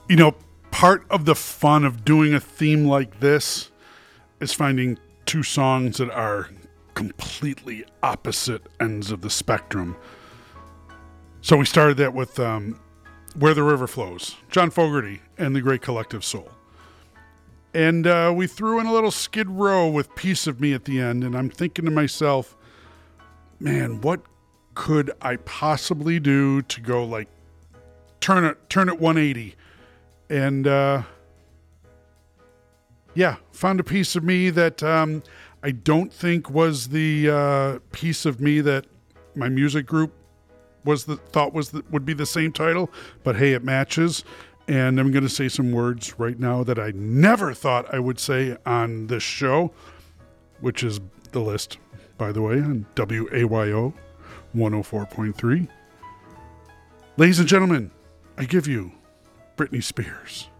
You know, part of the fun of doing a theme like this is finding two songs that are completely opposite ends of the spectrum. So we started that with Where the River Flows, John Fogerty and the Great Collective Soul. And we threw in a little Skid Row with Piece of Me at the end, and I'm thinking to myself, man, what could I possibly do to go like turn it 180? And found a piece of me that I don't think was the piece of me that my music group would be the same title, but hey, it matches. And I'm going to say some words right now that I never thought I would say on this show, which is the list, by the way, on WAYO 104.3. Ladies and gentlemen, I give you Britney Spears.